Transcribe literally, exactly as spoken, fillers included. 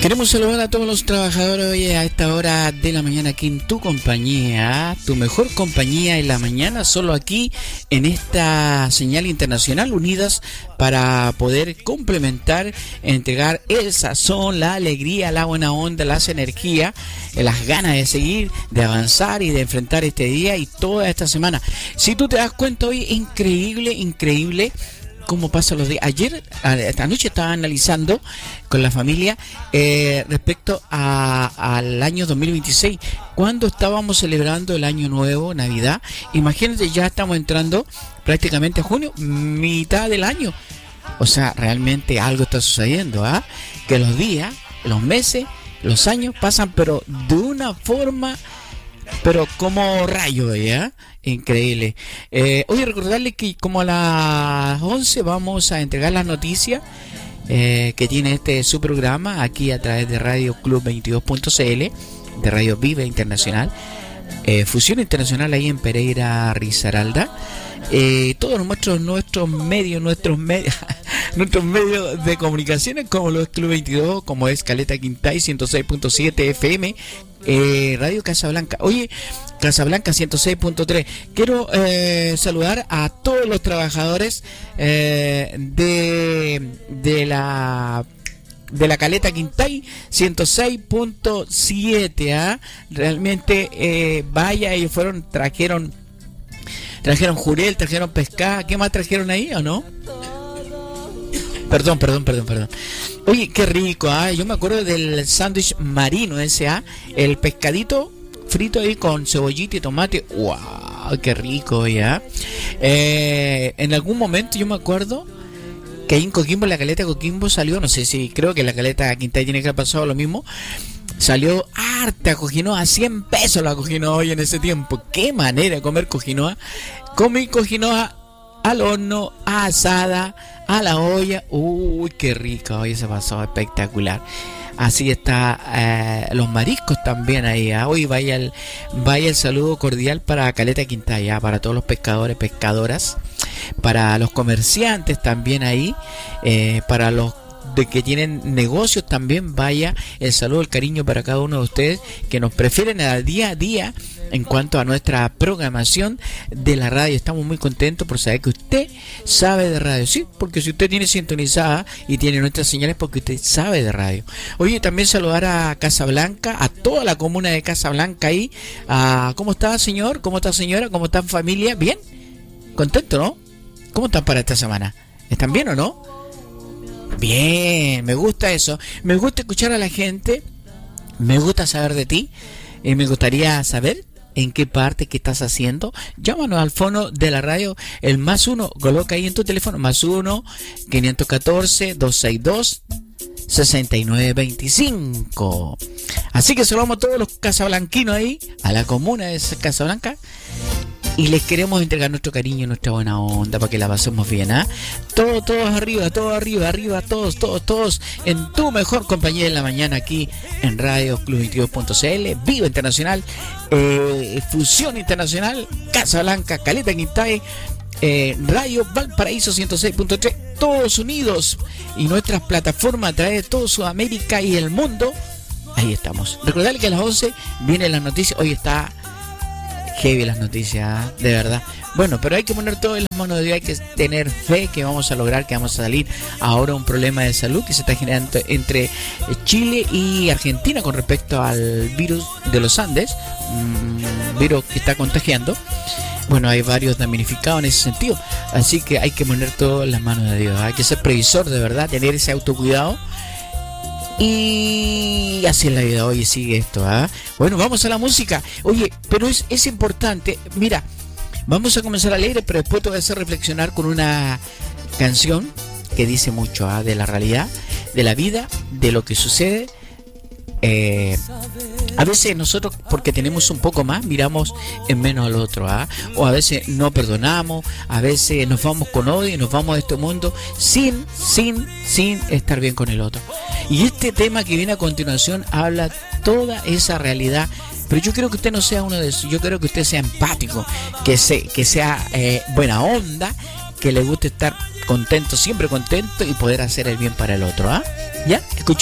Queremos saludar a todos los trabajadores hoy a esta hora de la mañana aquí en tu compañía, tu mejor compañía en la mañana, solo aquí en esta señal internacional, unidas para poder complementar, entregar el sazón, la alegría, la buena onda, las energías, las ganas de seguir, de avanzar y de enfrentar este día y toda esta semana. Si tú te das cuenta hoy, increíble, increíble cómo pasan los días. Ayer, esta noche estaba analizando con la familia eh, respecto a, al año dos mil veintiséis, cuando estábamos celebrando el año nuevo, Navidad. Imagínense, ya estamos entrando prácticamente a junio, mitad del año. O sea, realmente algo está sucediendo, ¿ah? ¿eh? Que los días, los meses, los años pasan, pero de una forma, pero como rayo, ¿ya? Increíble. Eh, hoy recordarles que como a las once vamos a entregar las noticias eh, que tiene este su programa aquí a través de Radio Club veintidós punto c l, de Radio Viva Internacional, eh, Fusión Internacional ahí en Pereira, Risaralda. Eh, todos nuestros nuestros medios, nuestros medios, nuestros medios de comunicaciones como los Club veintidós, como es Caleta Quintay ciento seis punto siete F M, eh, Radio Casablanca. Oye, Casablanca ciento seis punto tres. Quiero eh, saludar a todos los trabajadores eh, de de la de la Caleta Quintay ciento seis punto siete. ¿ah? Realmente eh, vaya, ellos fueron, trajeron trajeron jurel, trajeron pescada. ¿Qué más trajeron ahí o no? Perdón, perdón, perdón, perdón. Oye, qué rico, ¿ah? Yo me acuerdo del sándwich marino ese, ¿ah? El pescadito frito ahí con cebollita y tomate. ¡Wow! ¡Qué rico, ya! Eh, en algún momento yo me acuerdo que ahí en Coquimbo, la caleta de Coquimbo salió, no sé si, creo que la caleta Quintay tiene que haber pasado lo mismo. Salió harta cojinoa, a cien pesos la cojinoa hoy en ese tiempo. ¡Qué manera de comer cojinoa! Comí cojinoa al horno, asada, a la olla. ¡Uy, qué rico! Hoy se pasó espectacular. Así está, eh, los mariscos también ahí. ¿eh? Hoy vaya el, vaya el saludo cordial para Caleta Quintay, ¿eh? Para todos los pescadores, pescadoras, para los comerciantes también ahí, eh, para los de que tienen negocios también, vaya el saludo, el cariño para cada uno de ustedes que nos prefieren al día a día en cuanto a nuestra programación de la radio. Estamos muy contentos por saber que usted sabe de radio, sí, porque si usted tiene sintonizada y tiene nuestras señales, porque usted sabe de radio. Oye, también saludar a Casablanca, a toda la comuna de Casablanca ahí. A, ¿cómo está, señor? ¿Cómo está, señora? ¿Cómo está, familia? ¿Bien? ¿Contento, no? ¿Cómo están para esta semana? ¿Están bien o no? Bien, me gusta eso. Me gusta escuchar a la gente. Me gusta saber de ti. Y me gustaría saber en qué parte, qué estás haciendo. Llámanos al fono de la radio, el más uno, coloca ahí en tu teléfono, más uno, quinientos catorce, doscientos sesenta y dos, sesenta y nueve veinticinco. Así que saludamos a todos los casablanquinos ahí, a la comuna de Casablanca. Y les queremos entregar nuestro cariño, nuestra buena onda para que la pasemos bien, ¿ah? ¿eh? Todos, todos arriba, todos arriba, arriba, todos, todos, todos en tu mejor compañía en la mañana aquí en Radio Club veintidós punto c l, Viva Internacional, eh, Fusión Internacional, Casablanca, Caleta Quintay, eh, Radio Valparaíso ciento seis punto tres, todos unidos y nuestras plataformas a través de todo Sudamérica y el mundo. Ahí estamos. Recordar que a las once vienen las noticias. Hoy está heavy las noticias, de verdad. Bueno, pero hay que poner todo en las manos de Dios, hay que tener fe que vamos a lograr, que vamos a salir ahora un problema de salud que se está generando entre Chile y Argentina con respecto al virus de los Andes, un virus que está contagiando. Bueno, hay varios damnificados en ese sentido, así que hay que poner todo en las manos de Dios, hay que ser previsor de verdad, tener ese autocuidado. Y así es la vida, oye, sigue esto, ¿ah? ¿eh? Bueno, vamos a la música. Oye, pero es, es importante, mira, vamos a comenzar alegre, pero después te voy a hacer reflexionar con una canción que dice mucho, ¿ah? ¿eh? De la realidad, de la vida, de lo que sucede. Eh, a veces nosotros, porque tenemos un poco más, miramos en menos al otro, ¿ah? ¿eh? O a veces no perdonamos, a veces nos vamos con odio y nos vamos de este mundo sin, sin, sin estar bien con el otro. Y este tema que viene a continuación habla toda esa realidad, pero yo creo que usted no sea uno de esos, yo creo que usted sea empático, que, se, que sea eh, buena onda, que le guste estar contento, siempre contento y poder hacer el bien para el otro, ¿ah? ¿eh? ¿Ya? Escuchemos.